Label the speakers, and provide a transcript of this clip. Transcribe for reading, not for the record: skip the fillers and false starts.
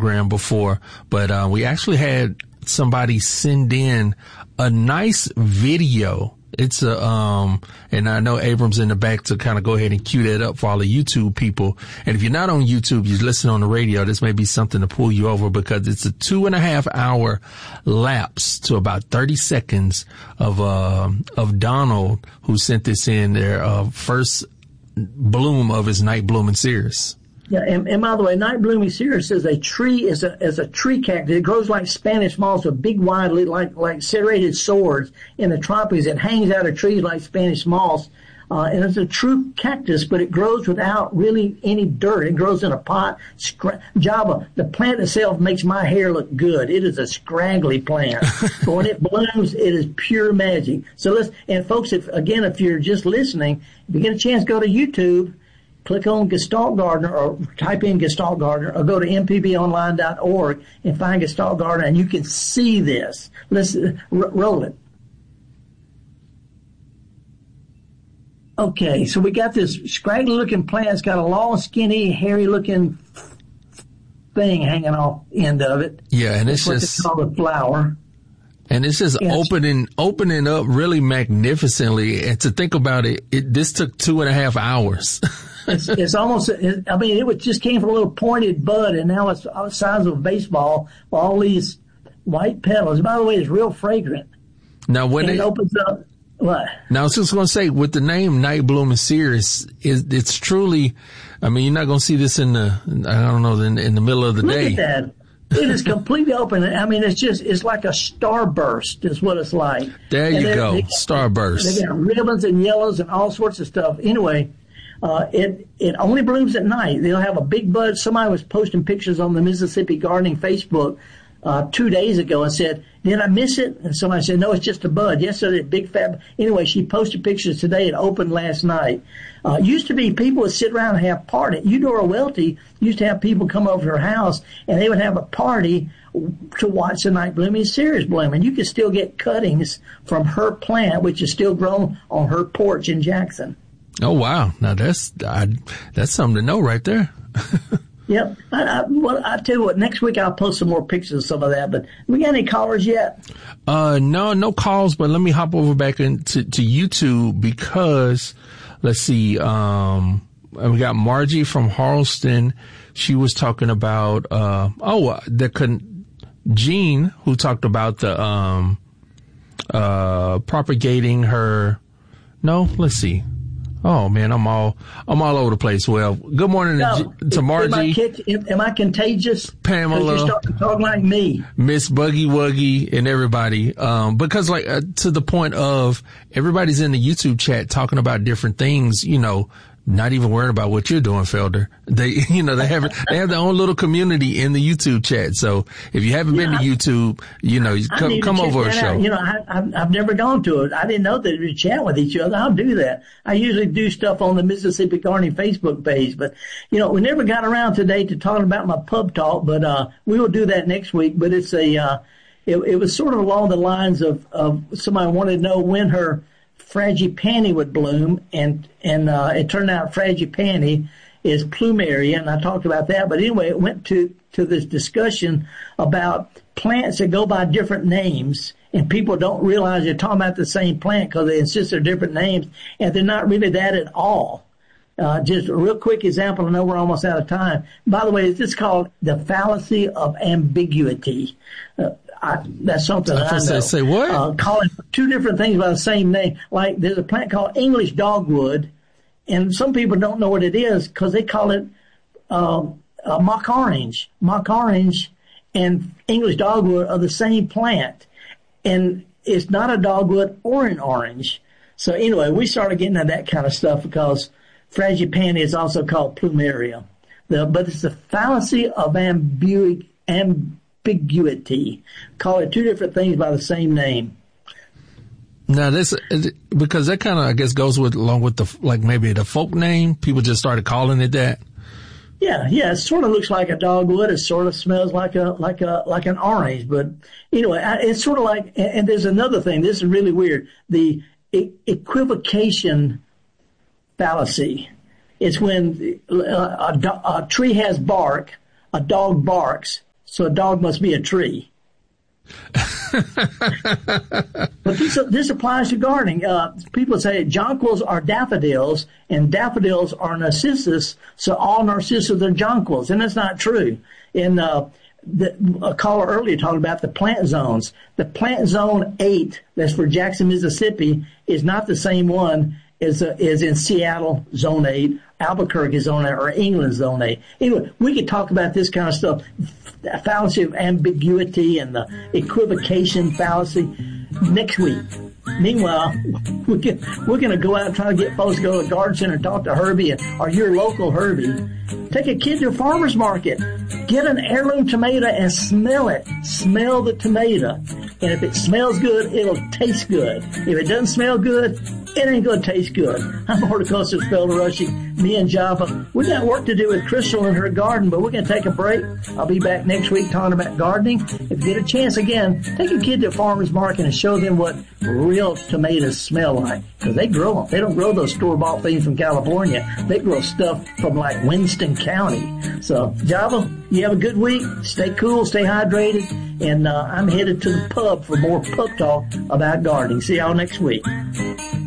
Speaker 1: program before, but we actually had somebody send in a nice video. It's and I know Abram's in the back to kind of go ahead and cue that up for all the YouTube people. And if you're not on YouTube, you listen on the radio, this may be something to pull you over, because it's a 2.5 hour lapse to about 30 seconds of Donald, who sent this in their, first bloom of his night blooming cereus.
Speaker 2: Yeah, and by the way, night blooming cereus is a tree, is a tree cactus. It grows like Spanish moss with big, wide, like serrated swords in the tropics. It hangs out of trees like Spanish moss. And it's a true cactus, but it grows without really any dirt. It grows in a pot. Java, the plant itself makes my hair look good. It is a scraggly plant. But when it blooms, it is pure magic. So and folks, if you're just listening, if you get a chance, go to YouTube, click on Gestalt Gardener, or type in Gestalt Gardener, or go to mpbonline.org and find Gestalt Gardener, and you can see this. Let's roll it. Okay, so we got this scraggly-looking plant. It's got a long, skinny, hairy-looking thing hanging off the end of it.
Speaker 1: Yeah, and it's
Speaker 2: just
Speaker 1: just
Speaker 2: called a flower.
Speaker 1: And it's just opening up really magnificently. And to think about it, this took 2.5 hours.
Speaker 2: It's almost, it just came from a little pointed bud, and now it's the size of a baseball with all these white petals. By the way, it's real fragrant.
Speaker 1: Now, when
Speaker 2: it opens up, what?
Speaker 1: Now, I was just going to say, with the name Night Blooming Cereus, it's truly, you're not going to see this in the middle of the day.
Speaker 2: Look at that. It is completely open. It's like a starburst is what it's like.
Speaker 1: There you go. Starburst.
Speaker 2: They got ribbons and yellows and all sorts of stuff. Anyway, it only blooms at night. They'll have a big bud. Somebody was posting pictures on the Mississippi Gardening Facebook 2 days ago and said, did I miss it? And somebody said, no, it's just a bud. Yes, sir, big fat. Anyway, she posted pictures today. It opened last night. Used to be people would sit around and have party. Eudora Welty used to have people come over to her house, and they would have a party to watch the night blooming cereus bloom. And you could still get cuttings from her plant, which is still grown on her porch in Jackson.
Speaker 1: Oh, wow. Now, that's something to know right there.
Speaker 2: Yep. I tell you what, next week I'll post some more pictures of some of that, but we got any callers yet?
Speaker 1: No calls, but let me hop over back into YouTube because, let's see, we got Margie from Harleston. She was talking about, Jean, who talked about the, propagating her, let's see. Oh man, I'm all over the place. Well, good morning to Margie.
Speaker 2: Am I contagious?
Speaker 1: Pamela.
Speaker 2: You're starting to talk like me.
Speaker 1: Miss Buggy Wuggy and everybody. Because to the point of everybody's in the YouTube chat talking about different things, not even worried about what you're doing, Felder. They have their own little community in the YouTube chat. So if you haven't been to YouTube, come over a show.
Speaker 2: I've never gone to it. I didn't know that we chat with each other. I'll do that. I usually do stuff on the Mississippi Gardening Facebook page, but we never got around today to talking about my pub talk, but we will do that next week. But it's it was sort of along the lines of somebody wanted to know when her frangipani would bloom, and it turned out frangipani is plumeria, and I talked about that. But anyway, it went to this discussion about plants that go by different names, and people don't realize they're talking about the same plant because they insist they're different names, and they're not really that at all. Just a real quick example. I know we're almost out of time. By the way, this is called the fallacy of ambiguity. That's something I know.
Speaker 1: Say what?
Speaker 2: Calling two different things by the same name. Like there's a plant called English dogwood, and some people don't know what it is because they call it mock orange. Mock orange and English dogwood are the same plant, and it's not a dogwood or an orange. So anyway, we started getting into that kind of stuff because frangipani is also called plumeria. But it's the fallacy of ambiguity. Call it two different things by the same name.
Speaker 1: Now this, because that kind of, I guess, goes along with maybe the folk name. People just started calling it that.
Speaker 2: Yeah. It sort of looks like a dogwood. It sort of smells like an orange. But anyway, it's sort of like, and there's another thing. This is really weird. The equivocation fallacy. It's when a tree has bark, a dog barks, so a dog must be a tree. But this applies to gardening. People say jonquils are daffodils, and daffodils are narcissus, so all narcissus are jonquils, and that's not true. And a caller earlier talked about the plant zones. The plant zone 8, that's for Jackson, Mississippi, is not the same one as in Seattle, zone 8, Albuquerque, zone 8, or England, zone 8. Anyway, we could talk about this kind of stuff, the fallacy of ambiguity and the equivocation fallacy next week. Meanwhile, we're going to go out and try to get folks to go to the garden center and talk to Herbie or your local Herbie. Take a kid to a farmer's market. Get an heirloom tomato and smell it. Smell the tomato. And if it smells good, it'll taste good. If it doesn't smell good, it ain't going to taste good. I'm horticulturist Phil Rushing. Me and Java, we got work to do with Crystal in her garden, but we're going to take a break. I'll be back next week talking about gardening. If you get a chance again, take a kid to a farmer's market and show them what real tomatoes smell like. Because they grow them. They don't grow those store-bought things from California. They grow stuff from like Winston County. So, Java, you have a good week. Stay cool, stay hydrated. And I'm headed to the pub for more pub talk about gardening. See y'all next week.